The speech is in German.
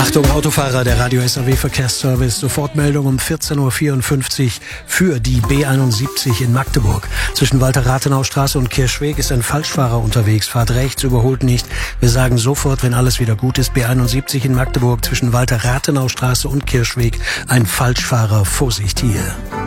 Achtung Autofahrer, der Radio SAW Verkehrsservice, Sofortmeldung um 14.54 Uhr für die B71 in Magdeburg. Zwischen Walter-Rathenau-Straße und Kirchweg ist ein Falschfahrer unterwegs, fahrt rechts, überholt nicht. Wir sagen sofort, wenn alles wieder gut ist, B71 in Magdeburg zwischen Walter-Rathenau-Straße und Kirchweg, ein Falschfahrer, Vorsicht hier.